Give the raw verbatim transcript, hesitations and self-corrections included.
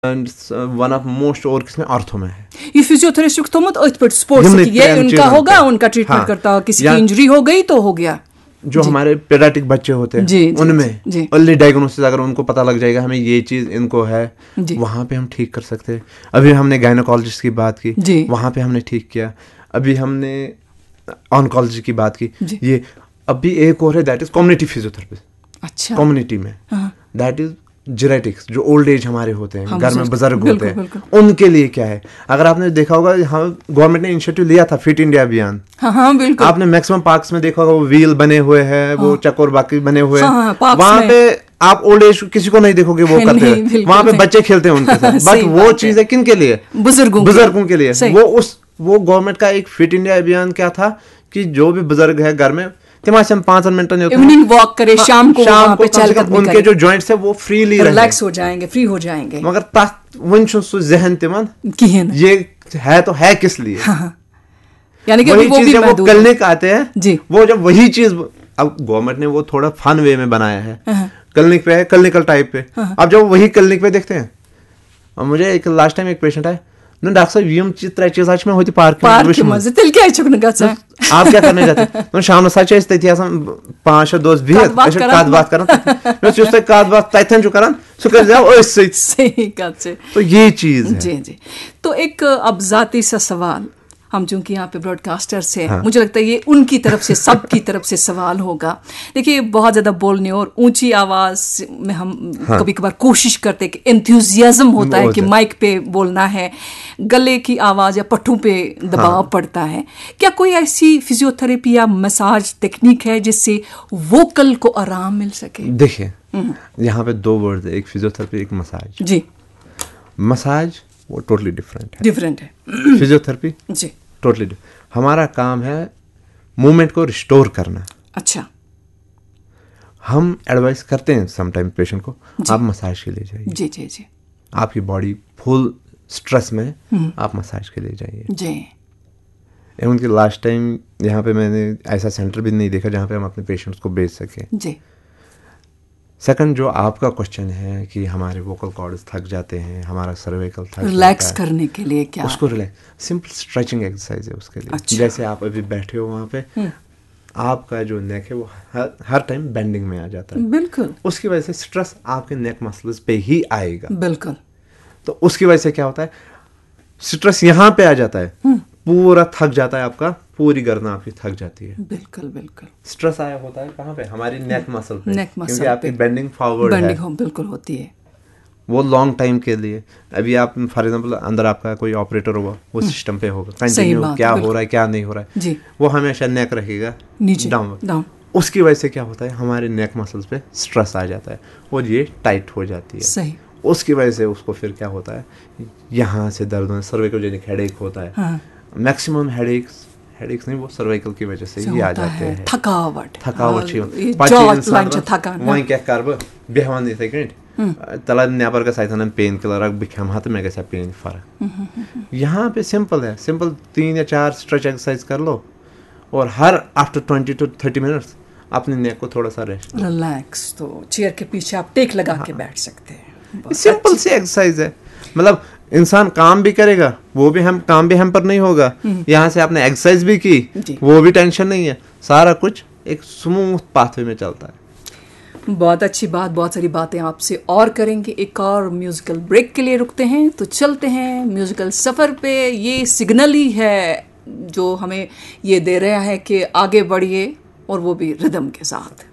One of most और किसमें ortho में है। ये फिजियोथेरेपिस्ट थोमत अथ पर स्पोर्ट्स ये उनका होगा, उनका ट्रीटमेंट हाँ, करता किसी की इंजरी हो गई तो हो गया। जो हमारे पेडियाट्रिक बच्चे होते हैं जी, उनमें अर्ली डायग्नोसिस अगर उनको पता लग जाएगा हमें ये चीज इनको है, वहां पे हम ठीक कर सकते हैं। अभी हमने गायनोकोलॉजिस्ट की बात की, वहां पे हमने ठीक किया। अभी हमने ऑन्कोलॉजी की बात की, ये अभी एक और है दैट इज कम्युनिटी फिजियोथेरेपिस्ट। अच्छा, कम्युनिटी में दैट इज जेनेटिक्स, जो ओल्ड एज हमारे होते हैं, घर में बुजुर्ग होते हैं, उनके लिए क्या है। अगर आपने देखा होगा गवर्नमेंट ने इनिशिएटिव लिया था फिट इंडिया अभियान, हाँ, हाँ, बिल्कुल। आपने मैक्सिमम पार्क्स में देखा होगा वो व्हील बने हुए हैं, हाँ, वो चक्कर बाकी बने हुए हैं, हाँ, हाँ, वहां पे आप ओल्ड एज किसी को नहीं देखोगे वो करते हैं, वहां पे बच्चे खेलते हैं उनके साथ। बट वो चीज है किन के लिए, बुजुर्गों बुजुर्गों के लिए। वो उस वो गवर्नमेंट का एक फिट इंडिया अभियान क्या था कि जो भी बुजुर्ग है घर में तिमाशम पांच मिनट इवनिंग वॉक करे, शाम को शाम को चलकर उनके जो जॉइंट्स है वो फ्रीली रिलैक्स हो जाएंगे, फ्री हो जाएंगे। मगर तथ वन सु जहन तिमन ये है तो है किस लिए, हाँ, यानी कि वो भी वो क्लिनिक आते हैं जी, वो जब वही चीज अब गवर्नमेंट ने वो थोड़ा फन वे में बनाया है, क्लिनिक पे है, क्लिनिकल टाइप पे। अब जब वही क्लिनिक पे देखते हैं, और मुझे एक लास्ट टाइम एक पेशेंट आया न डॉक्टर साहब यम त्रे चीज आज में होती पार्क पार्क में तेल क्या छुकन गछन आप क्या करने जाते न शाम सच ऐसे तथि आसान पांच छह दोस्त बिहत ऐसे कात बात करन मैं चुस्त कात बात तथन जो करन सो कर जाओ ओए सही बात है। तो ये चीज है जी जी। तो एक अब जाती सा सवाल, हम चूंकि यहाँ पे ब्रॉडकास्टर से हाँ। मुझे लगता है ये उनकी तरफ से सबकी तरफ से सवाल होगा। देखिए बहुत ज़्यादा बोलने और ऊंची आवाज़ में हम हाँ। कभी कभार कोशिश करते हैं कि एंथुजियाज्म होता है कि माइक पे बोलना है, गले की आवाज़ या पट्टों पे दबाव हाँ। पड़ता है। क्या कोई ऐसी फिजियोथेरेपी या मसाज टेक्निक है जिससे वोकल को आराम मिल सके? देखिए यहाँ पे दो वर्ड है, एक फिजियोथेरेपी एक मसाज जी। मसाज वो टोटली डिफरेंट है डिफरेंट है फिजियोथेरेपी जी टोटली totally. हमारा काम है मूवमेंट को रिस्टोर करना। अच्छा, हम एडवाइस करते हैं समटाइम पेशेंट को आप मसाज के लिए जाइए जी जी जी, आपकी बॉडी फुल स्ट्रेस में आप मसाज के लिए जाइए जी। एवं कि लास्ट टाइम यहाँ पे मैंने ऐसा सेंटर भी नहीं देखा जहाँ पे हम अपने पेशेंट्स को भेज सकें जी। सेकंड जो आपका क्वेश्चन है कि हमारे वोकल कॉर्ड्स थक जाते हैं, हमारा सर्वाइकल थक रिलैक्स करने के लिए क्या उसको रिलैक्स सिंपल स्ट्रेचिंग एक्सरसाइज है उसके लिए। अच्छा। जैसे आप अभी बैठे हो वहाँ पे आपका जो नेक है वो हर हर टाइम बेंडिंग में आ जाता है, बिल्कुल उसकी वजह से स्ट्रेस आपके नेक मसल्स पे ही आएगा, बिल्कुल। तो उसकी वजह से क्या होता है स्ट्रेस यहाँ पे आ जाता है, पूरा थक जाता है आपका, पूरी गर्दन आपकी थक जाती है, बिल्कुल बिल्कुल। स्ट्रेस आया होता है कहाँ पे, हमारी नेक मसल पे, नेक मसल क्योंकि आपकी बेंडिंग फॉरवर्ड है, हो, बिल्कुल होती है वो लॉन्ग टाइम के लिए। अभी आप फॉर एग्जांपल अंदर आपका कोई ऑपरेटर होगा वो सिस्टम पे होगा कंटिन्यू क्या हो रहा है क्या नहीं हो रहा है जी, वो हमेशा नेक रखेगा नीचे डाउन, उसकी वजह से क्या होता है हमारे नेक मसल्स पे स्ट्रेस आ जाता है और ये टाइट हो जाती है सही। उसकी वजह से उसको फिर क्या होता है यहाँ से दर्द होना, सर्वाइकल हेडेक होता है। मैक्सिमम हेडेक्स हेडेक्स नहीं वो सर्वाइकल की वजह से ही आ जाते हैं, थकावट थकावट छी वहीं क्या कर बेहवान इथे कहीं तला नेबर का साइथन पेन किलर बिखम हाथ में कैसा पेन फर्क। यहाँ पे सिंपल है, सिंपल तीन या चार स्ट्रेच एक्सरसाइज कर लो और her after twenty two thirty minutes अपने नेक को थोड़ा सा रेस्ट रिलैक्स। तो चेयर के पीछे आप टेक लगा हाँ। के बैठ सकते हैं, सिंपल सी एक्सरसाइज है। मतलब इंसान काम भी करेगा वो भी हम काम भी हम पर नहीं होगा, यहाँ से आपने एक्सरसाइज भी की वो भी टेंशन नहीं है, सारा कुछ एक स्मूथ पाथवे में चलता है। बहुत अच्छी बात, बहुत सारी बातें आपसे और करेंगे। एक और म्यूजिकल ब्रेक के लिए रुकते हैं, तो चलते हैं म्यूजिकल सफ़र पे। ये सिग्नल ही है जो हमें ये दे रहा है कि आगे बढ़िए और वो भी रिदम के साथ।